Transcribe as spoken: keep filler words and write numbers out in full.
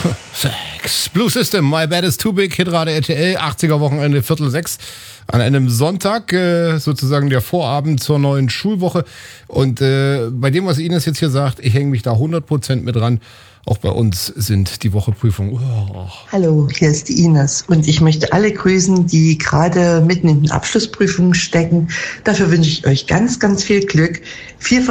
Sex. Blue System, My Bad is Too Big, Hitrate R T L, achtziger Wochenende, Viertel sechs. An einem Sonntag, äh, sozusagen der Vorabend zur neuen Schulwoche. Und äh, bei dem, was Ines jetzt hier sagt, ich hänge mich da hundert Prozent mit dran. Auch bei uns sind die Wocheprüfungen. Oh. Hallo, hier ist die Ines und ich möchte alle grüßen, die gerade mitten in den Abschlussprüfungen stecken. Dafür wünsche ich euch ganz, ganz viel Glück, viel